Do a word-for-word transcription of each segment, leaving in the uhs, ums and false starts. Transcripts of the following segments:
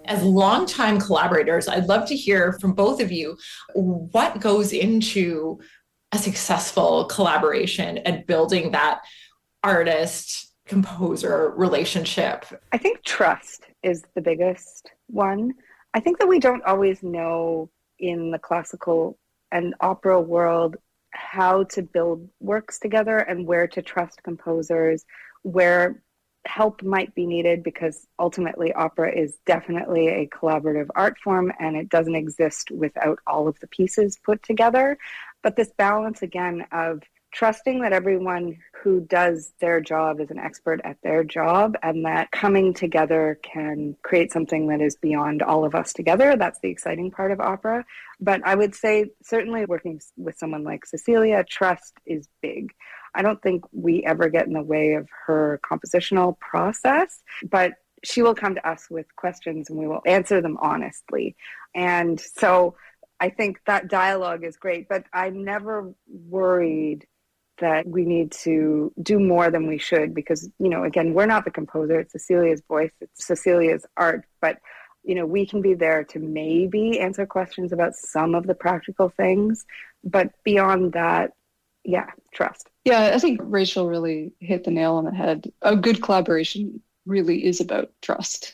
As longtime collaborators, I'd love to hear from both of you what goes into a successful collaboration and building that artist composer relationship. I think trust is the biggest one. I think that we don't always know in the classical and opera world how to build works together and where to trust composers, where help might be needed, because ultimately opera is definitely a collaborative art form and it doesn't exist without all of the pieces put together. But this balance again of trusting that everyone who does their job is an expert at their job, and that coming together can create something that is beyond all of us together. That's the exciting part of opera. But I would say certainly working with someone like Cecilia, trust is big. I don't think we ever get in the way of her compositional process, but she will come to us with questions and we will answer them honestly. And so I think that dialogue is great, but I'm never worried that we need to do more than we should because, you know, again, we're not the composer. It's Cecilia's voice. It's Cecilia's art. But, you know, we can be there to maybe answer questions about some of the practical things. But beyond that, yeah, trust. Yeah, I think Rachel really hit the nail on the head. A good collaboration really is about trust.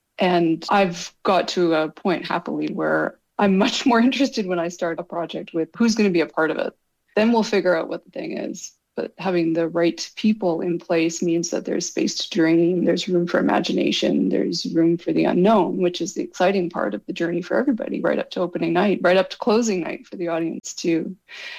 And I've got to a point happily where I'm much more interested when I start a project with who's going to be a part of it. Then we'll figure out what the thing is. But having the right people in place means that there's space to dream, there's room for imagination, there's room for the unknown, which is the exciting part of the journey for everybody, right up to opening night, right up to closing night for the audience too.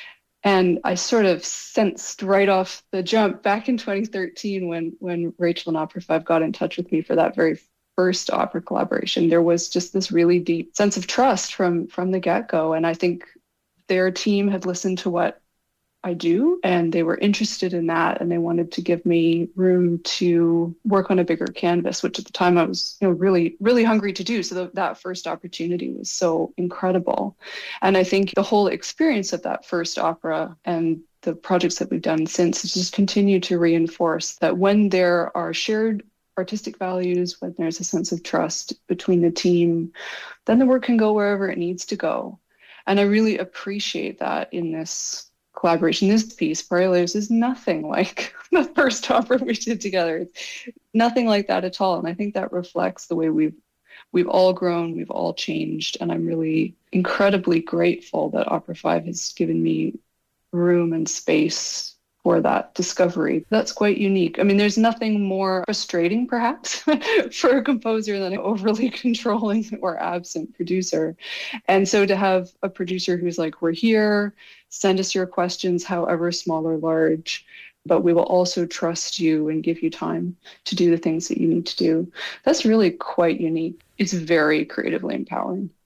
And I sort of sensed right off the jump back in twenty thirteen when, when Rachel and Opera five got in touch with me for that very first opera collaboration, there was just this really deep sense of trust from, from the get-go. And I think their team had listened to what I do, and they were interested in that, and they wanted to give me room to work on a bigger canvas, which at the time I was, you know, really, really hungry to do. So the, that first opportunity was so incredible. And I think the whole experience of that first opera and the projects that we've done since just continue to reinforce that when there are shared artistic values, when there's a sense of trust between the team, then the work can go wherever it needs to go. And I really appreciate that in this collaboration. This piece, Parallels, is nothing like the first opera we did together. It's nothing like that at all. And I think that reflects the way we've we've all grown, we've all changed. And I'm really incredibly grateful that Opera five has given me room and space for that discovery. That's quite unique. I mean, there's nothing more frustrating, perhaps, for a composer than an overly controlling or absent producer. And so to have a producer who's like, we're here, send us your questions, however small or large, but we will also trust you and give you time to do the things that you need to do. That's really quite unique. It's very creatively empowering.